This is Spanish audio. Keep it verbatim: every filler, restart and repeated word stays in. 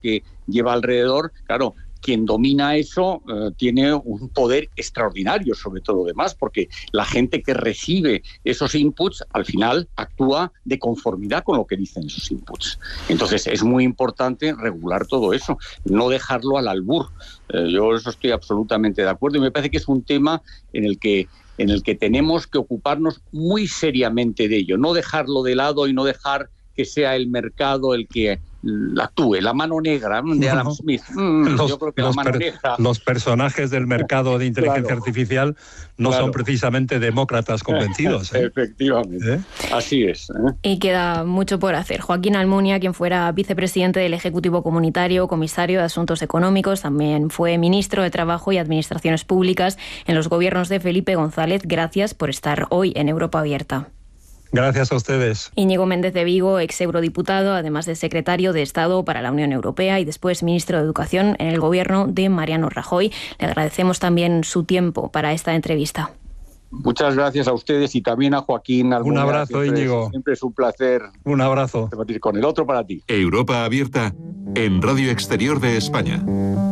que lleva alrededor, claro, quien domina eso eh, tiene un poder extraordinario sobre todo lo demás, porque la gente que recibe esos inputs al final actúa de conformidad con lo que dicen esos inputs. Entonces es muy importante regular todo eso, no dejarlo al albur. Eh, yo eso estoy absolutamente de acuerdo y me parece que es un tema en el que en el que tenemos que ocuparnos muy seriamente de ello, no dejarlo de lado y no dejar que sea el mercado el que actúe, la mano negra de Adam no, Smith. Mm, los, yo creo que los, la mano per, negra. los personajes del mercado de inteligencia claro, artificial no claro. son precisamente demócratas convencidos. ¿eh? Efectivamente, ¿Eh? así es. ¿eh? Y queda mucho por hacer. Joaquín Almunia, quien fuera vicepresidente del Ejecutivo Comunitario, comisario de Asuntos Económicos, también fue ministro de Trabajo y Administraciones Públicas en los gobiernos de Felipe González. Gracias por estar hoy en Europa Abierta. Gracias a ustedes. Íñigo Méndez de Vigo, ex eurodiputado, además de secretario de Estado para la Unión Europea y después ministro de Educación en el gobierno de Mariano Rajoy. Le agradecemos también su tiempo para esta entrevista. Muchas gracias a ustedes y también a Joaquín Almunia. Un abrazo, siempre, Íñigo. Siempre es un placer. Un abrazo. Debatir con el otro para ti. Europa Abierta en Radio Exterior de España.